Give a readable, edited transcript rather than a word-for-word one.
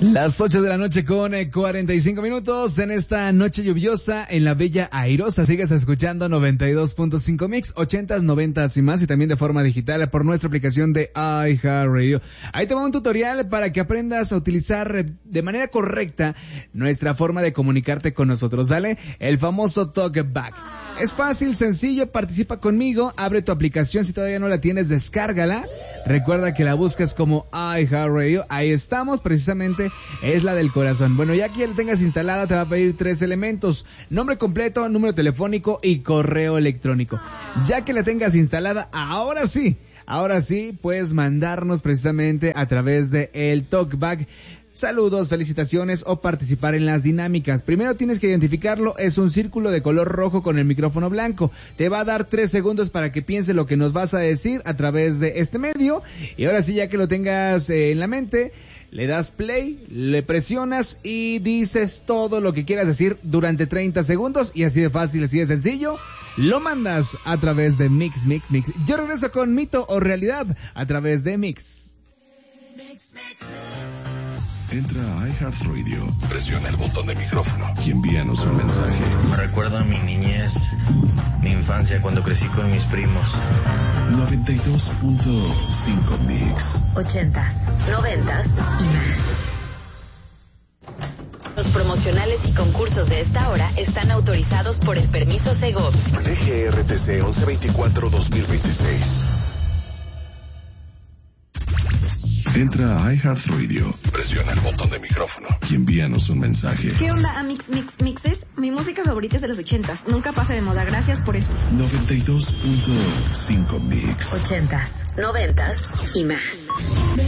Las 8 de la noche con 45 minutos en esta noche lluviosa en la Bella Airosa. Sigues escuchando 92.5 Mix, 80s, 90s y más, y también de forma digital por nuestra aplicación de iHeartRadio. Ahí te va un tutorial para que aprendas a utilizar de manera correcta nuestra forma de comunicarte con nosotros, ¿sale? El famoso TalkBack. Es fácil, sencillo, participa conmigo, abre tu aplicación, si todavía no la tienes, descárgala. Recuerda que la buscas como iHeartRadio, ahí estamos, precisamente es la del corazón. Bueno, ya que ya la tengas instalada, te va a pedir 3 elementos: nombre completo, número telefónico y correo electrónico. Ya que la tengas instalada, ahora sí, puedes mandarnos precisamente a través de el TalkBack saludos, felicitaciones o participar en las dinámicas. Primero tienes que identificarlo, es un círculo de color rojo con el micrófono blanco. Te va a dar 3 segundos para que piense lo que nos vas a decir a través de este medio. Y ahora sí, ya que lo tengas en la mente, le das play, le presionas y dices todo lo que quieras decir durante 30 segundos. Y así de fácil, así de sencillo, lo mandas a través de Mix. Yo regreso con Mito o Realidad a través de Mix. Entra a iHeartRadio, presiona el botón de micrófono y envíanos un mensaje. Me recuerda a mi niñez, mi infancia cuando crecí con mis primos. 92.5 Mix. 80s, 90s y más. Los promocionales y concursos de esta hora están autorizados por el permiso Segov. DGRTC 1124-2026. Entra a iHeartRadio, presiona el botón de micrófono y envíanos un mensaje. ¿Qué onda, Mixes? Mi música favorita es de los 80s. Nunca pasa de moda. Gracias por eso. 92.5 Mix. 80s, 90s y más.